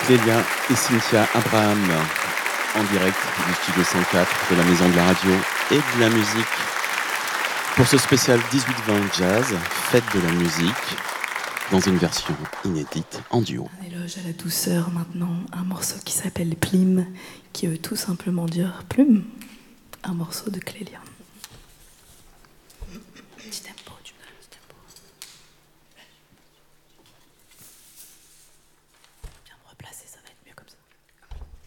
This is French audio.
Clélia et Cynthia Abraham en direct du studio 104 de la Maison de la Radio et de la Musique pour ce spécial 18-20 Jazz, fête de la musique, dans une version inédite en duo. Un éloge à la douceur maintenant, un morceau qui s'appelle Plume, qui veut tout simplement dire plume, un morceau de Clélia. Petit tempo.